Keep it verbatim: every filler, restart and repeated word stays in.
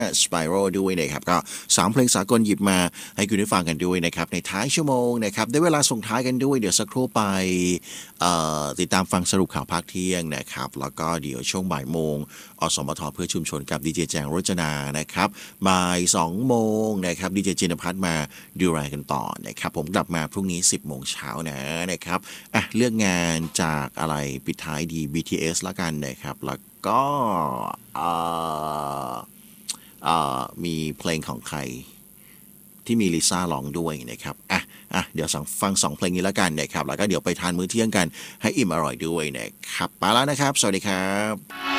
Spiral ด้วยนะครับก็สามเพลงสากลหยิบมาให้คุณได้ฟังกันด้วยนะครับในท้ายชั่วโมงนะครับได้เวลาส่งท้ายกันด้วยเดี๋ยวสักครู่ไปติดตามฟังสรุปข่าวภาคเที่ยงนะครับแล้วก็เดี๋ยวช่วงบ่ายโมงอสมทเพื่อชุมชนกับดีเจแจงรจนานะครับบ่ายสองโมงนะครับดีเจจินภัทรมาดูรายกันต่อนะครับผมกลับมาพรุ่งนี้สิบโมงเช้านะนะครับอ่ะเลือกงานจากอะไรปิดท้ายดี บี ที เอส ละกันนะครับแล้วก็มีเพลงของใครที่มีลิซ่าร้องด้วยนะครับอ่ะอ่ะเดี๋ยวฟังสองเพลงนี้แล้วกันนะครับแล้วก็เดี๋ยวไปทานมื้อเที่ยงกันให้อิ่มอร่อยด้วยนะครับไปแล้วนะครับสวัสดีครับ